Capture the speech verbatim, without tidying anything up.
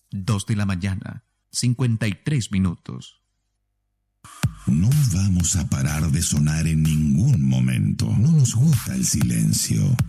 dos de la mañana, cincuenta y tres minutos. No vamos a parar de sonar en ningún momento. No nos gusta el silencio.